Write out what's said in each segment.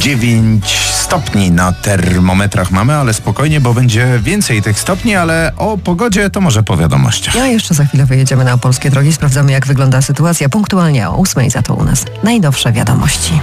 9 stopni na termometrach mamy, ale spokojnie, bo będzie więcej tych stopni, ale o pogodzie to może po wiadomościach. Ja jeszcze za chwilę wyjedziemy na polskie drogi, sprawdzamy jak wygląda sytuacja punktualnie o 8:00, za to u nas najnowsze wiadomości.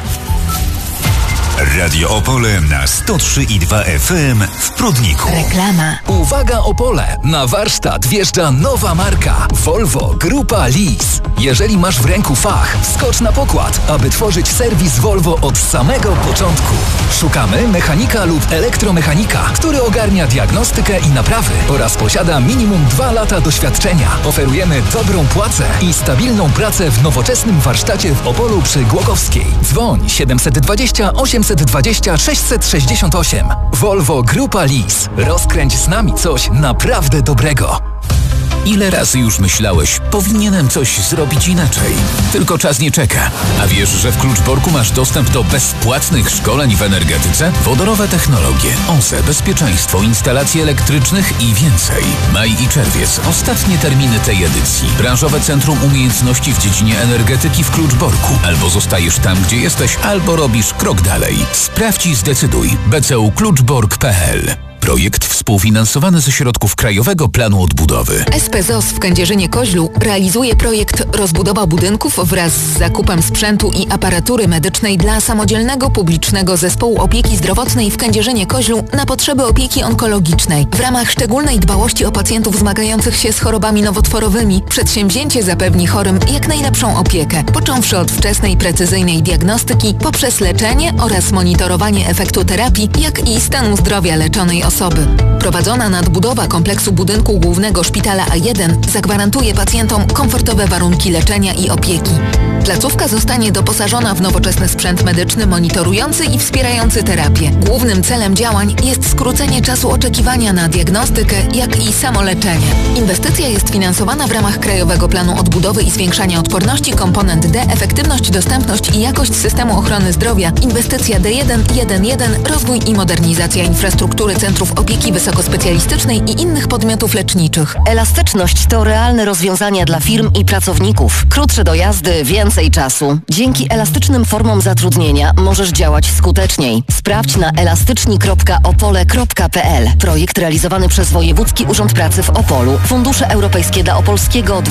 Radio Opole na 103,2 FM w Prudniku. Reklama. Uwaga Opole! Na warsztat wjeżdża nowa marka Volvo Grupa Lease. Jeżeli masz w ręku fach, skocz na pokład, aby tworzyć serwis Volvo od samego początku. Szukamy mechanika lub elektromechanika, który ogarnia diagnostykę i naprawy oraz posiada minimum 2 lata doświadczenia. Oferujemy dobrą płacę i stabilną pracę w nowoczesnym warsztacie w Opolu przy Głogowskiej. Dzwoń 720 820 668. Volvo Grupa Lease. Rozkręć z nami coś naprawdę dobrego. Ile razy już myślałeś, powinienem coś zrobić inaczej? Tylko czas nie czeka. A wiesz, że w Kluczborku masz dostęp do bezpłatnych szkoleń w energetyce? Wodorowe technologie, OZE, bezpieczeństwo, instalacje elektrycznych i więcej. Maj i czerwiec. Ostatnie terminy tej edycji. Branżowe Centrum Umiejętności w dziedzinie energetyki w Kluczborku. Albo zostajesz tam, gdzie jesteś, albo robisz krok dalej. Sprawdź i zdecyduj. bcu-kluczbork.pl. Projekt współfinansowany ze środków Krajowego Planu Odbudowy. SPZOS w Kędzierzynie-Koźlu realizuje projekt rozbudowa budynków wraz z zakupem sprzętu i aparatury medycznej dla samodzielnego publicznego zespołu opieki zdrowotnej w Kędzierzynie-Koźlu na potrzeby opieki onkologicznej. W ramach szczególnej dbałości o pacjentów zmagających się z chorobami nowotworowymi przedsięwzięcie zapewni chorym jak najlepszą opiekę, począwszy od wczesnej, precyzyjnej diagnostyki poprzez leczenie oraz monitorowanie efektu terapii, jak i stanu zdrowia leczonej osoby. Prowadzona nadbudowa kompleksu budynku głównego Szpitala A1 zagwarantuje pacjentom komfortowe warunki leczenia i opieki. Placówka zostanie doposażona w nowoczesny sprzęt medyczny monitorujący i wspierający terapię. Głównym celem działań jest skrócenie czasu oczekiwania na diagnostykę, jak i samoleczenie. Inwestycja jest finansowana w ramach Krajowego Planu Odbudowy i Zwiększania Odporności, komponent D, efektywność, dostępność i jakość systemu ochrony zdrowia, inwestycja D1.1.1, rozwój i modernizacja infrastruktury centrów opieki wysokospecjalistycznej i innych podmiotów leczniczych. Elastyczność to realne rozwiązania dla firm i pracowników. Krótsze dojazdy, więcej czasu. Dzięki elastycznym formom zatrudnienia możesz działać skuteczniej. Sprawdź na elastyczni.opole.pl. Projekt realizowany przez Wojewódzki Urząd Pracy w Opolu. Fundusze Europejskie dla Opolskiego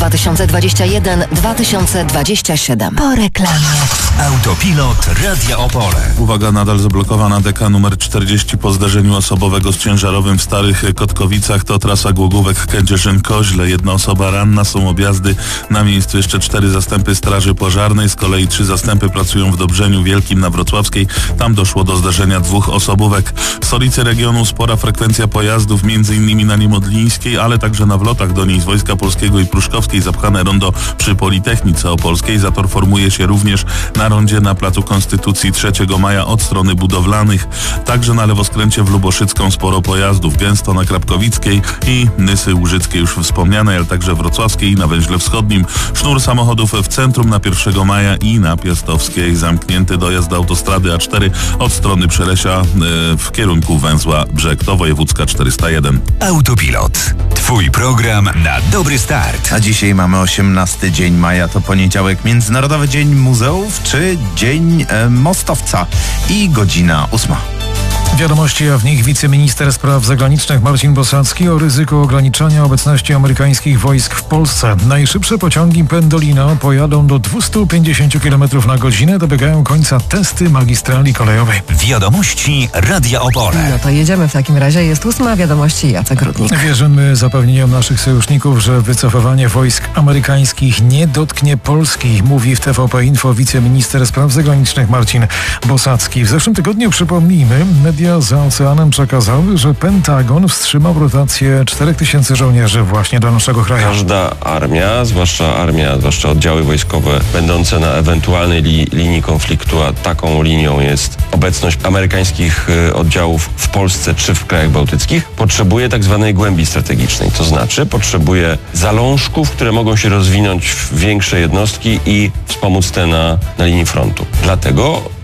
2021-2027. Po reklamie. Autopilot Radia Opole. Uwaga, nadal zablokowana deka numer 40 po zdarzeniu osobowego z ciężarowym w Starych Kotkowicach. To trasa Głogówek-Kędzierzyn-Koźle. 1 osoba ranna, są objazdy. Na miejscu jeszcze 4 zastępy Straży Pożarnej. Z kolei 3 zastępy pracują w Dobrzeniu Wielkim na Wrocławskiej. Tam doszło do zdarzenia 2 osobówek. W stolicy regionu spora frekwencja pojazdów, m.in. na Niemodlińskiej, ale także na wlotach do niej z Wojska Polskiego i Pruszkowskiej. Zapchane rondo przy Politechnice Opolskiej. Zator formuje się również na rondzie na Placu Konstytucji 3 Maja od strony budowlanych. Także na lewoskręcie w Luboszycką sporo pojazdów. Gęsto na Krapkowickiej i Nysy Łużyckiej już wspomnianej, ale także Wrocławskiej i na Węźle Wschodnim. Sznur samochodów w centrum na 1 Maja i na Piastowskiej. Zamknięty dojazd do autostrady A4 od strony Przelesia w kierunku węzła Brzeg. To Wojewódzka 401. Autopilot. Twój program na dobry start. A dzisiaj mamy 18 dzień maja, to poniedziałek, Międzynarodowy Dzień Muzeów czy Dzień Mostowca i godzina 8. Wiadomości, a w nich wiceminister spraw zagranicznych Marcin Bosacki o ryzyku ograniczania obecności amerykańskich wojsk w Polsce. Najszybsze pociągi Pendolino pojadą do 250 km na godzinę, dobiegają końca testy magistrali kolejowej. Wiadomości Radia Opole. No to jedziemy w takim razie. Jest 8. wiadomości, Jacek Rudnik. Wierzymy zapewnieniom naszych sojuszników, że wycofywanie wojsk amerykańskich nie dotknie Polski, mówi w TVP Info wiceminister spraw zagranicznych Marcin Bosacki. W zeszłym tygodniu, przypomnijmy, media za oceanem przekazały, że Pentagon wstrzymał rotację 4000 żołnierzy właśnie do naszego kraju. Każda armia, zwłaszcza oddziały wojskowe będące na ewentualnej linii konfliktu, a taką linią jest obecność amerykańskich oddziałów w Polsce czy w krajach bałtyckich, potrzebuje tak zwanej głębi strategicznej. To znaczy potrzebuje zalążków, które mogą się rozwinąć w większe jednostki i wspomóc te na linii frontu. Dlatego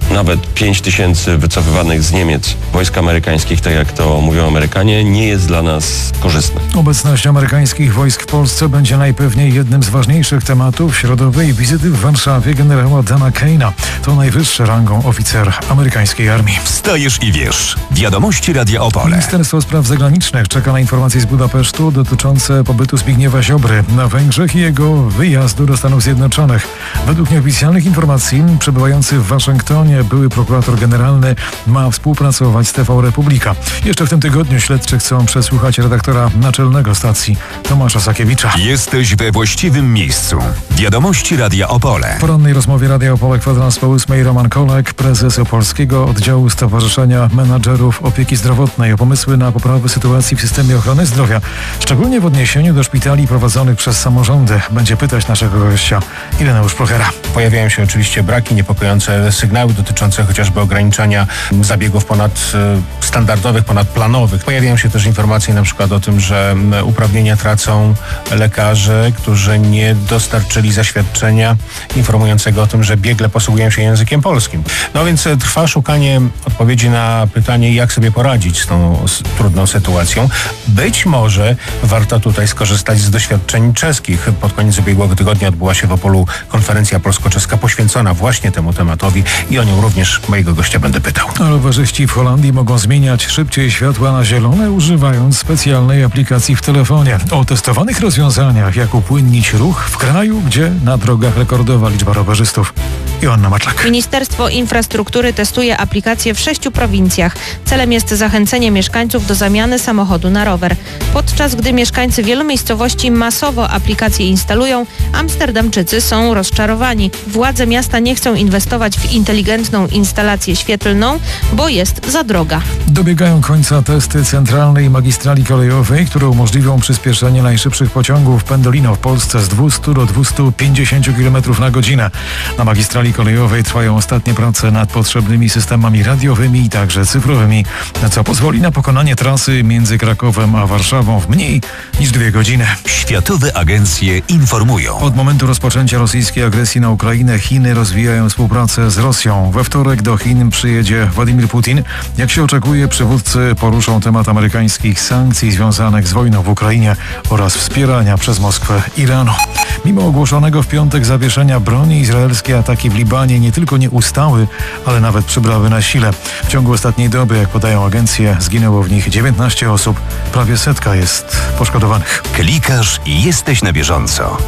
nawet 5 tysięcy wycofywanych z Niemiec wojsk amerykańskich, tak jak to mówią Amerykanie, nie jest dla nas korzystne. Obecność amerykańskich wojsk w Polsce będzie najpewniej jednym z ważniejszych tematów środowej wizyty w Warszawie generała Dana Kane'a. To najwyższy rangą oficer amerykańskiej armii. Wstajesz i wiesz. Wiadomości Radia Opole. Ministerstwo Spraw Zagranicznych czeka na informacje z Budapesztu dotyczące pobytu Zbigniewa Ziobry na Węgrzech i jego wyjazdu do Stanów Zjednoczonych. Według nieoficjalnych informacji przebywający w Waszyngtonie były prokurator generalny ma współpracować z TV Republika. Jeszcze w tym tygodniu śledczy chcą przesłuchać redaktora naczelnego stacji Tomasza Sakiewicza. Jesteś we właściwym miejscu. Wiadomości Radia Opole. W porannej rozmowie Radia Opole kwadrans po 8 Roman Kolek, prezes Opolskiego Oddziału Stowarzyszenia Menadżerów Opieki Zdrowotnej, o pomysły na poprawę sytuacji w systemie ochrony zdrowia, szczególnie w odniesieniu do szpitali prowadzonych przez samorządy. Będzie pytać naszego gościa Ireneusz Prochera. Pojawiają się oczywiście braki, niepokojące sygnały dotyczące chociażby ograniczania zabiegów ponadstandardowych, ponadplanowych. Pojawiają się też informacje na przykład o tym, że uprawnienia tracą lekarze, którzy nie dostarczyli zaświadczenia informującego o tym, że biegle posługują się językiem polskim. No więc trwa szukanie odpowiedzi na pytanie, jak sobie poradzić z tą trudną sytuacją. Być może warto tutaj skorzystać z doświadczeń czeskich. Pod koniec ubiegłego tygodnia odbyła się w Opolu konferencja polsko-czeska poświęcona właśnie temu tematowi i o nią również mojego gościa będę pytał. Rowerzyści w Holandii mogą zmieniać szybciej światła na zielone, używając specjalnej aplikacji w telefonie. O testowanych rozwiązaniach, jak upłynnić ruch w kraju, gdzie na drogach rekordowa liczba rowerzystów. Joanna Maczak. Ministerstwo Infrastruktury testuje aplikację w 6 prowincjach. Celem jest zachęcenie mieszkańców do zamiany samochodu na rower. Podczas gdy mieszkańcy wielu miejscowości masowo aplikację instalują, Amsterdamczycy są rozczarowani. Władze miasta nie chcą inwestować w inteligentną instalację świetlną, bo jest za droga. Dobiegają końca testy centralnej magistrali kolejowej, które umożliwią przyspieszenie najszybszych pociągów Pendolino w Polsce z 200 do 250 km na godzinę. Na magistrali kolejowej trwają ostatnie prace nad potrzebnymi systemami radiowymi i także cyfrowymi, co pozwoli na pokonanie trasy między Krakowem a Warszawą w mniej niż 2 godziny. Światowe agencje informują. Od momentu rozpoczęcia rosyjskiej agresji na Ukrainę Chiny rozwijają współpracę z Rosją. We wtorek do Chin przyjedzie Władimir Putin. Jak się oczekuje, przywódcy poruszą temat amerykańskich sankcji związanych z wojną w Ukrainie oraz wspierania przez Moskwę Iranu. Mimo ogłoszonego w piątek zawieszenia broni, izraelskie ataki w Libanie nie tylko nie ustały, ale nawet przybrały na sile. W ciągu ostatniej doby, jak podają agencje, zginęło w nich 19 osób. Prawie 100 jest poszkodowanych. Klikasz i jesteś na bieżąco.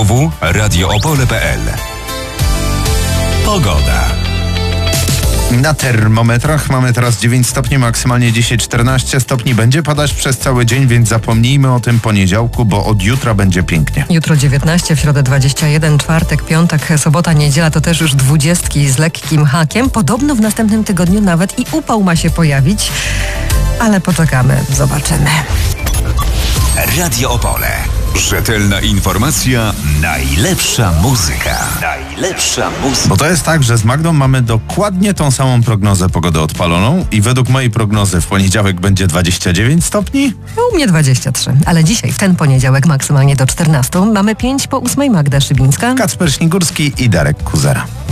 www.radioopole.pl. Pogoda. Na termometrach mamy teraz 9 stopni, maksymalnie dzisiaj 14 stopni. Będzie padać przez cały dzień, więc zapomnijmy o tym poniedziałku, bo od jutra będzie pięknie. Jutro 19, w środę 21, czwartek, piątek, sobota, niedziela to też już 20 z lekkim hakiem. Podobno w następnym tygodniu nawet i upał ma się pojawić, ale poczekamy, zobaczymy. Radio Opole. Rzetelna informacja, najlepsza muzyka. Najlepsza muzyka. Bo to jest tak, że z Magdą mamy dokładnie tą samą prognozę pogody odpaloną i według mojej prognozy w poniedziałek będzie 29 stopni. U mnie 23, ale dzisiaj w ten poniedziałek maksymalnie do 14. Mamy 5 po 8. Magda Szybińska, Kacper Śnigurski i Darek Kuzera.